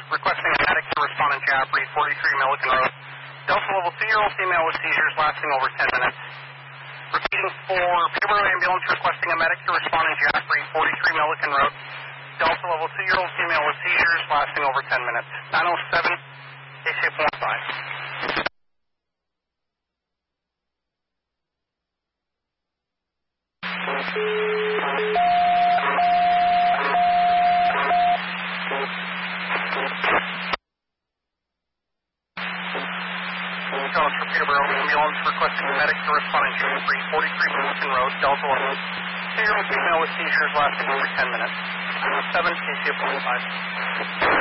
Requesting a medic to respond in Jaffrey, 43 Milliken Road. Delta level 2-year-old female with seizures lasting over 10 minutes. Repeating for Peterborough ambulance requesting a medic to respond in Jaffrey, 43 Milliken Road. Delta level 2-year-old female with seizures lasting over 10 minutes. 907, ASAP 15. Calls for Peterborough ambulance requesting a medic to respond in Jaffrey, 43 Milliken Road. Delta level 2-year-old female with seizures lasting over 10 minutes. 907, ASAP 15.